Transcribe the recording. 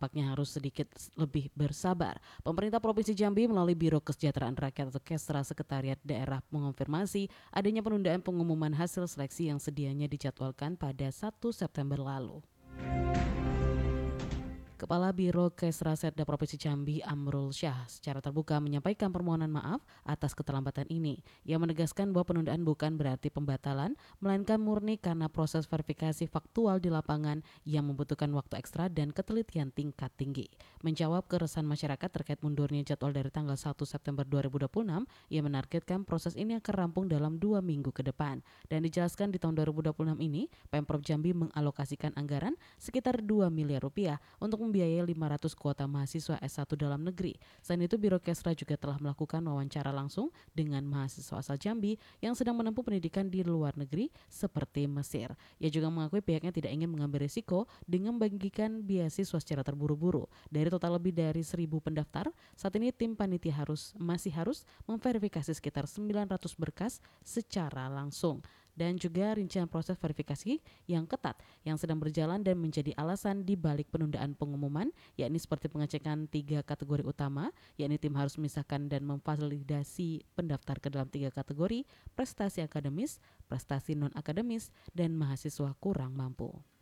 nampaknya harus sedikit lebih bersabar. Pemerintah Provinsi Jambi melalui Biro Kesejahteraan Rakyat atau Kesra Sekretariat Daerah mengonfirmasi adanya penundaan pengumuman hasil seleksi yang sedianya dijadwalkan pada 1 September lalu. Kepala Biro Kesra Setda Provinsi Jambi Amrul Syah secara terbuka menyampaikan permohonan maaf atas keterlambatan ini. Ia menegaskan bahwa penundaan bukan berarti pembatalan, melainkan murni karena proses verifikasi faktual di lapangan yang membutuhkan waktu ekstra dan ketelitian tingkat tinggi. Menjawab keresahan masyarakat terkait mundurnya jadwal dari tanggal 1 September 2026, ia menargetkan proses ini akan rampung dalam 2 minggu ke depan. Dan dijelaskan di tahun 2026 ini, Pemprov Jambi mengalokasikan anggaran sekitar 2 miliar rupiah untuk membiayai 500 kuota mahasiswa S1 dalam negeri. Selain itu, Biro Kesra juga telah melakukan wawancara langsung dengan mahasiswa asal Jambi yang sedang menempuh pendidikan di luar negeri seperti Mesir. Ia juga mengakui pihaknya tidak ingin mengambil risiko dengan membagikan beasiswa secara terburu-buru. Dari total lebih dari 1.000 pendaftar, saat ini tim panitia masih harus memverifikasi sekitar 900 berkas secara langsung. Dan juga rincian proses verifikasi yang ketat yang sedang berjalan dan menjadi alasan di balik penundaan pengumuman, yakni seperti pengecekan 3 kategori utama, yakni tim harus memisahkan dan memvalidasi pendaftar ke dalam 3 kategori, prestasi akademis, prestasi non-akademis, dan mahasiswa kurang mampu.